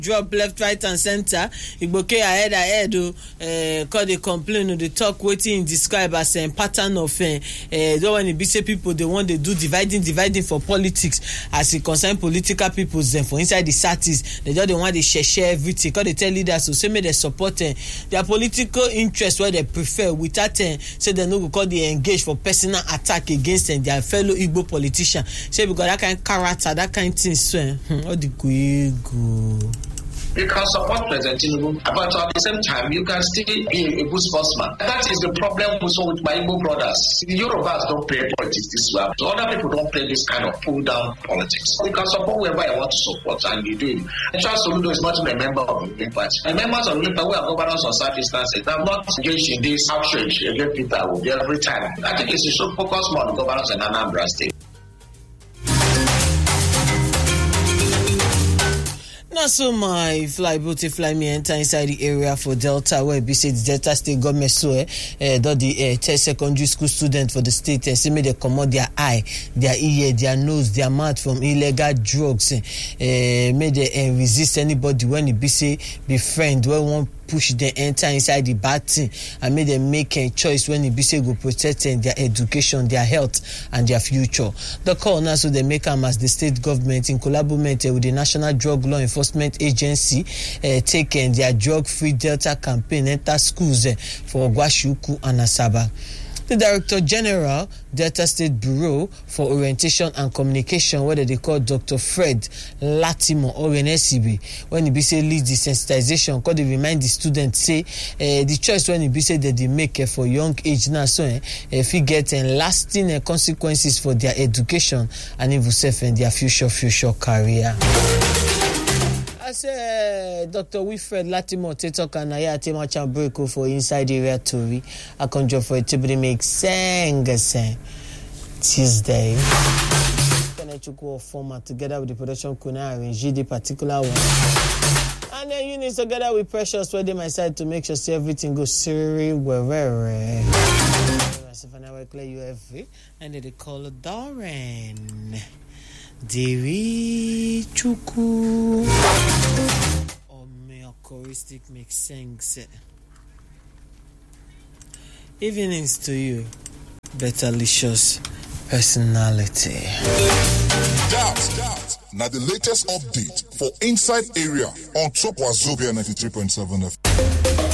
drop left, right, and center. Igboke ahead, call the complaint, the talk waiting describe as a pattern of don't want to be say people they want to do dividing for politics as it concern political people then for inside the cities they just want to share everything. Cause they tell leaders to say me they support their political interest where they prefer without say they no go call they engage for personal attack against their fellow Igbo politician. Say because that kind of character, that kind of thing, all the go. You can support President Tinubu, but at the same time, you can still be a good sportsman. That is the problem also with my Igbo brothers. The Yorubas don't play politics this way. So other people don't play this kind of pull-down politics. You can support whoever you want to support, and you do it. Charles Soludo is not even a member of the Green Party. The members of the Green Party, we are governors on Southeastern State. I'm not engaged in this outrage against Peter Obi every time. I think it's should focus more on the governors in Anambra State. Now, so my fly me enter inside the area for Delta, where be say the Delta State government the test secondary school student for the state and say me they come out their eye, their ear, their nose, their mouth from illegal drugs. May they resist anybody when it be say be friend when one push them enter inside the bad thing and make them make a choice when it be say go protect their education, their health, and their future. The call now so they make them as the state government in collaboration with the National Drug Law Enforcement Agency taking their drug-free Delta campaign enter schools for Ogwashuku and Asaba. The Director General, Delta State Bureau for Orientation and Communication, what they call Dr. Fred Latimo or NSCB, when he be say lead the sensitization, because they remind the students say the choice when he be say that they make for young age now, so if he get lasting consequences for their education and even self and their future career. I say Dr. Wilfred Latimo Tetok and I tema chambreko for inside area Tori. I conjure for it to be make sing Tuesday. Kanechukwu format together with the production kuna arrange the particular one. And then you need together with Precious where they my side to make sure see everything goes seriously wherever. Myself and I will play you every and they call it Doran. Dewi Chuku or choristic makes sense. Evenings to you, Betterlicious personality. That now the latest update for inside area on top Wazobia 93.7 FM.